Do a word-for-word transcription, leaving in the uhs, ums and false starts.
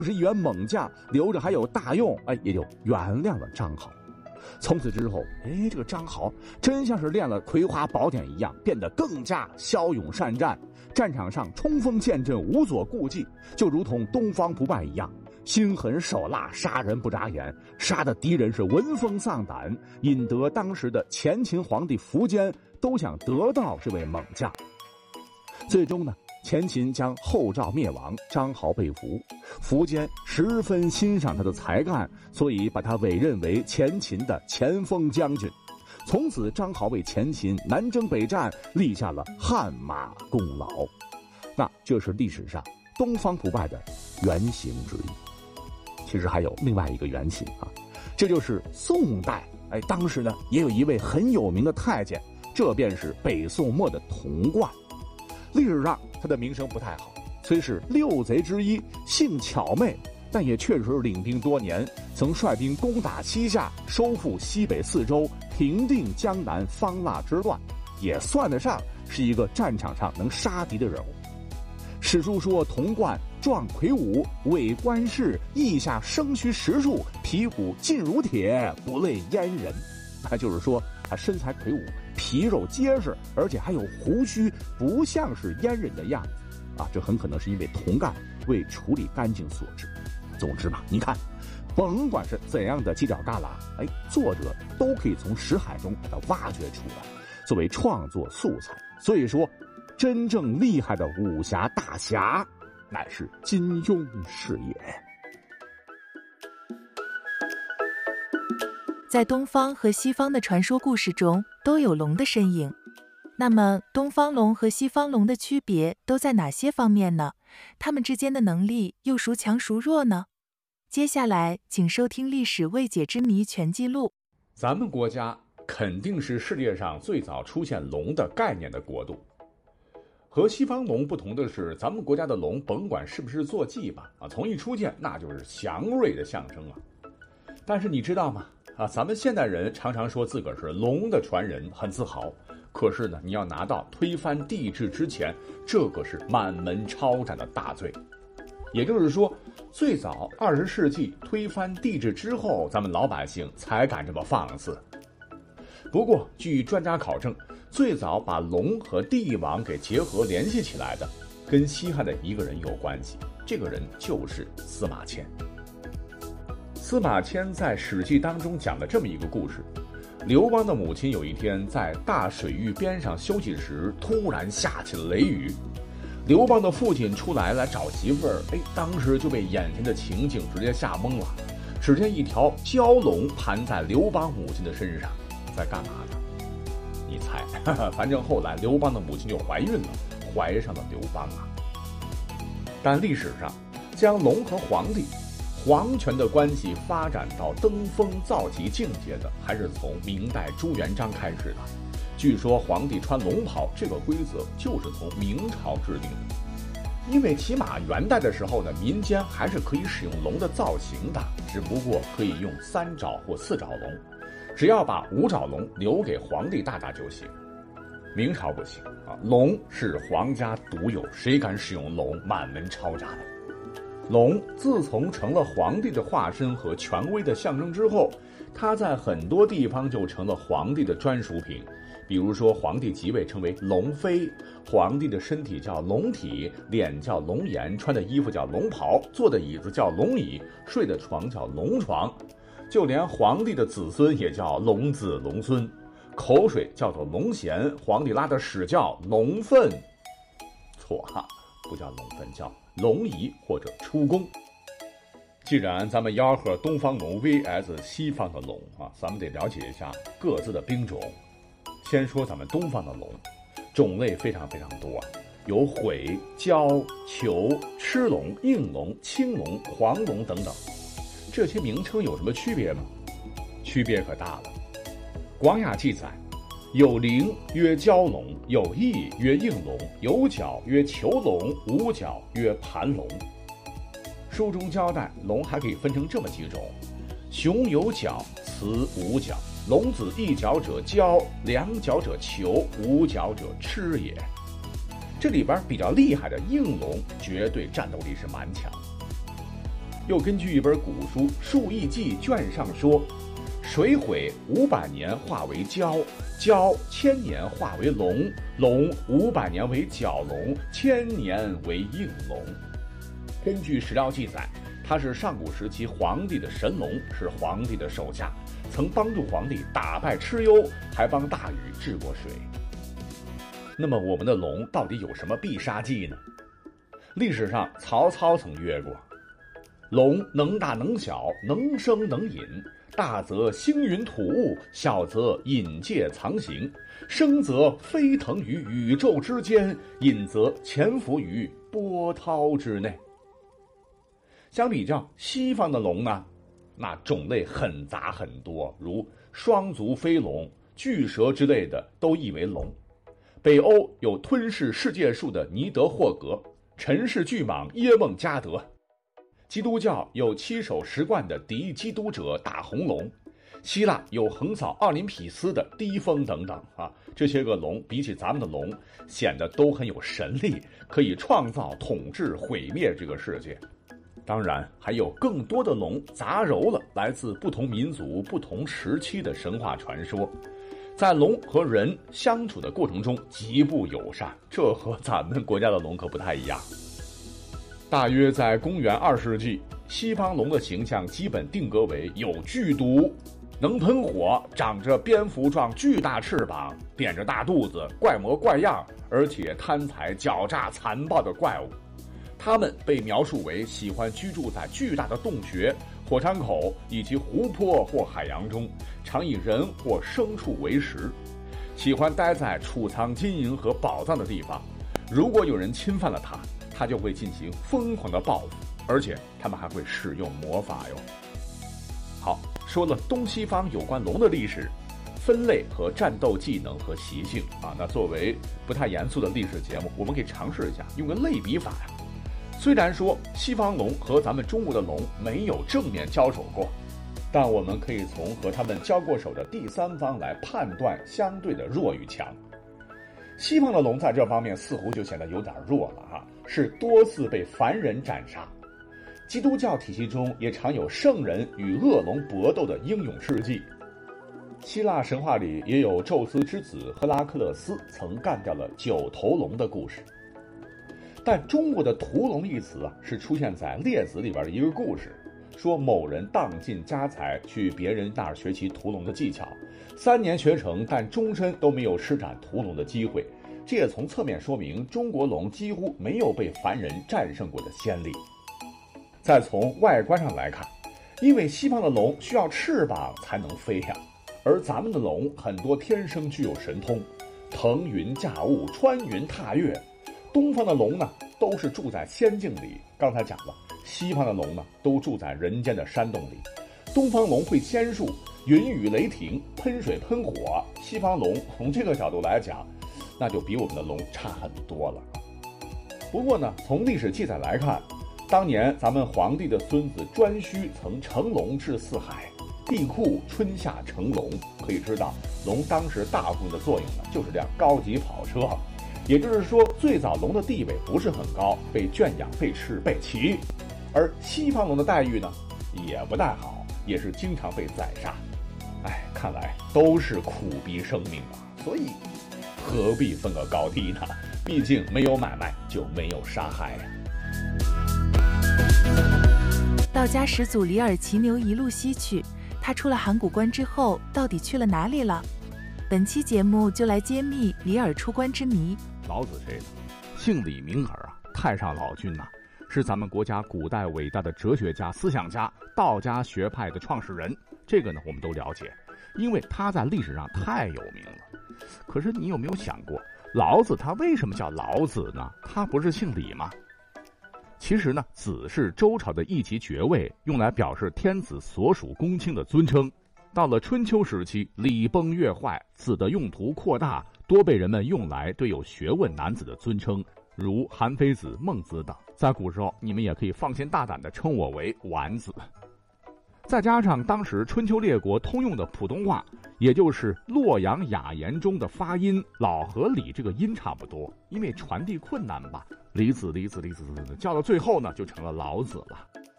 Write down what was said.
是一员猛将，留着还有大用，哎，也就原谅了张豪。从此之后，哎，这个张豪真像是练了葵花宝典一样，变得更加骁勇善战，战场上冲锋陷阵，无所顾忌，就如同东方不败一样，心狠手辣，杀人不眨眼，杀的敌人是闻风丧胆，引得当时的前秦皇帝苻坚都想得到这位猛将。最终呢，前秦将后赵灭亡，张豪被俘，苻坚十分欣赏他的才干，所以把他委任为前秦的前锋将军。从此张豪为前秦南征北战立下了汗马功劳。那这是历史上东方不败的原型之一。其实还有另外一个原型啊，这就是宋代，哎，当时呢也有一位很有名的太监，这便是北宋末的童贯。历史上他的名声不太好，虽是六贼之一，性巧媚，但也确实领兵多年，曾率兵攻打西夏，收复西北四州，平定江南方腊之乱，也算得上是一个战场上能杀敌的人物。史书说童贯壮魁梧，伟冠饰，腋下生须十数，皮骨劲如铁，不类阉人。那就是说他身材魁梧，皮肉结实，而且还有胡须，不像是阉人的样子啊！这很可能是因为童干未处理干净所致。总之嘛，你看，甭管是怎样的犄角旮旯，哎，作者都可以从识海中把它挖掘出来，作为创作素材。所以说，真正厉害的武侠大侠，乃是金庸是也。 在东方和西方的传说故事中都有龙的身影，那么东方龙和西方龙的区别都在哪些方面呢？它们之间的能力又孰强孰弱呢？接下来请收听《历史未解之谜全记录》。 咱们国家肯定是世界上最早出现龙的概念的国度。和西方龙不同的是，咱们国家的龙甭管是不是坐骑吧，啊，从一出现那就是祥瑞的象征了。但是你知道吗？啊，咱们现代人常常说自个儿是龙的传人，很自豪。可是呢，你要拿到推翻帝制之前，这个是满门抄斩的大罪。也就是说，最早二十世纪推翻帝制之后，咱们老百姓才敢这么放肆。不过，据专家考证，最早把龙和帝王给结合联系起来的，跟西汉的一个人有关系，这个人就是司马迁。司马迁在《史记》当中讲了这么一个故事：刘邦的母亲有一天在大水域边上休息时，突然下起了雷雨。刘邦的父亲出来来找媳妇儿，哎，当时就被眼前的情景直接吓懵了。只见一条蛟龙盘在刘邦母亲的身上，在干嘛呢？你猜，哈哈，反正后来刘邦的母亲就怀孕了，怀上了刘邦啊。但历史上将龙和皇帝、皇权的关系发展到登峰造极境界的，还是从明代朱元璋开始的。据说皇帝穿龙袍这个规则就是从明朝制定的。因为起码元代的时候呢，民间还是可以使用龙的造型的，只不过可以用三爪或四爪龙，只要把五爪龙留给皇帝大大就行。明朝不行啊，龙是皇家独有，谁敢使用龙，满门抄斩。龙自从成了皇帝的化身和权威的象征之后，它在很多地方就成了皇帝的专属品。比如说皇帝即位称为龙妃，皇帝的身体叫龙体，脸叫龙颜，穿的衣服叫龙袍，坐的椅子叫龙椅，睡的床叫龙床，就连皇帝的子孙也叫龙子龙孙，口水叫做龙涎，皇帝拉的屎叫龙粪。错哈，不叫龙粪，叫龙仪或者出宫。既然咱们吆喝东方龙 V S 西方的龙啊，咱们得了解一下各自的兵种。先说咱们东方的龙，种类非常非常多啊，有悔、蛟、虬、螭龙、应龙、青龙、黄龙等等。这些名称有什么区别吗？区别可大了。广雅记载，有灵曰蛟龙，有翼曰应龙，有角曰虬龙，无角曰盘龙。书中交代，龙还可以分成这么几种：雄有角，雌无角。龙子一角者蛟，两角者虬，五角者螭也。这里边比较厉害的应龙，绝对战斗力是蛮强。 又根据一本古书《述异记》卷上说，水毁五百年化为蛟，蛟千年化为龙，龙五百年为角龙，千年为应龙。根据史料记载，他是上古时期皇帝的神龙，是皇帝的手下，曾帮助皇帝打败蚩尤，还帮大禹治过水。那么我们的龙到底有什么必杀技呢？历史上曹操曾曰过，龙能大能小，能生能隐，大则星云吐雾，小则隐介藏形，生则飞腾于宇宙之间，隐则潜伏于波涛之内。相比较西方的龙呢，那种类很杂很多，如双足飞龙、巨蛇之类的都译为龙。北欧有吞噬世界树的尼德霍格，陈氏巨蟒耶梦加德。基督教有七手十冠的敌基督者大红龙，希腊有横扫奥林匹斯的低风等等啊，这些个龙比起咱们的龙，显得都很有神力，可以创造、统治、毁灭这个世界。当然，还有更多的龙杂糅了来自不同民族、不同时期的神话传说，在龙和人相处的过程中极不友善，这和咱们国家的龙可不太一样。大约在公元二世纪，西方龙的形象基本定格为有剧毒、能喷火、长着蝙蝠状巨大翅膀、点着大肚子、怪模怪样，而且贪财狡诈残暴的怪物。它们被描述为喜欢居住在巨大的洞穴、火山口以及湖泊或海洋中，常以人或牲畜为食，喜欢待在储藏金银和宝藏的地方。如果有人侵犯了它，它就会进行疯狂的报复，而且它们还会使用魔法哟。好，说了东西方有关龙的历史、分类和战斗技能和习性啊，那作为不太严肃的历史节目，我们可以尝试一下用个类比法呀。虽然说西方龙和咱们中国的龙没有正面交手过，但我们可以从和他们交过手的第三方来判断相对的弱与强。西方的龙在这方面似乎就显得有点弱了哈，是多次被凡人斩杀。基督教体系中也常有圣人与恶龙搏斗的英勇事迹。希腊神话里也有宙斯之子赫拉克勒斯曾干掉了九头龙的故事。但中国的屠龙一词啊，是出现在《列子》里边的一个故事，说某人当尽家财去别人那儿学习屠龙的技巧，三年学成，但终身都没有施展屠龙的机会。这也从侧面说明中国龙几乎没有被凡人战胜过的先例。再从外观上来看，因为西方的龙需要翅膀才能飞呀，而咱们的龙很多天生具有神通，腾云驾雾、穿云踏月。东方的龙呢，都是住在仙境里，刚才讲了，西方的龙呢，都住在人间的山洞里。东方龙会仙术，云雨雷霆，喷水喷火，西方龙从这个角度来讲，那就比我们的龙差很多了。不过呢，从历史记载来看，当年咱们皇帝的孙子颛顼曾乘龙至四海，帝喾春夏乘龙，可以知道龙当时大部分的作用呢，就是辆高级跑车。也就是说，最早龙的地位不是很高，被圈养、被吃、被骑，而西方龙的待遇呢，也不太好，也是经常被宰杀。哎，看来都是苦逼生命啊，所以何必分个高低呢？毕竟没有买卖就没有杀害呀。 道家始祖李耳骑牛一路西去，他出了函谷关之后，到底去了哪里了？本期节目就来揭秘李耳出关之谜。 老子谁的？姓李名耳啊，太上老君呐、啊，是咱们国家古代伟大的哲学家、思想家，道家学派的创始人。这个呢，我们都了解，因为他在历史上太有名了。可是你有没有想过，老子他为什么叫老子呢？他不是姓李吗？其实呢，子是周朝的一级爵位，用来表示天子所属公卿的尊称。到了春秋时期，礼崩乐坏，子的用途扩大，多被人们用来对有学问男子的尊称，如韩非子、孟子等。在古时候，你们也可以放心大胆地称我为丸子。再加上当时春秋列国通用的普通话，也就是洛阳雅言中的发音老和李这个音差不多，因为传递困难吧，李子李子李子李子，叫到最后呢，就成了老子了。